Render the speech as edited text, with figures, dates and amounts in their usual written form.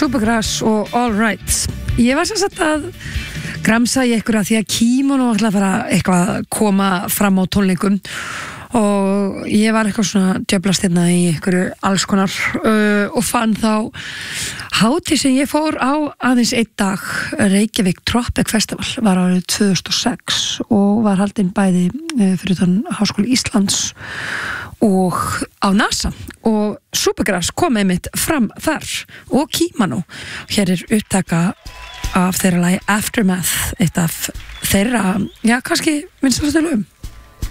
Supergrass og All Right. Ég var sem sagt að gramsa í einhverja því að Kimono ætla að fara eitthvað að koma fram á tónleikum og ég var eitthvað svona djöflast hérna í einhverju alls konar og fann þá hátíð sem ég fór á aðeins einn dag. Reykjavík Tropic Festival var árið 2006 og var haldinn bæði fyrir þann Háskóli Íslands og á NASA og Supergrass kom einmitt fram þar og Kimono. Hér upptaka af þeirra lagi Aftermath, eitt af þeirra, já, kannski vinsælustu lögum.